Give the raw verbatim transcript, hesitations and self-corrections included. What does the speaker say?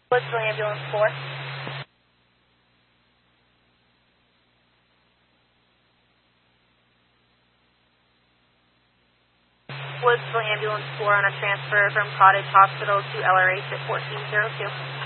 Woodsville Ambulance four. Woodsville Ambulance four on a transfer from Cottage Hospital to L R H at fourteen oh two.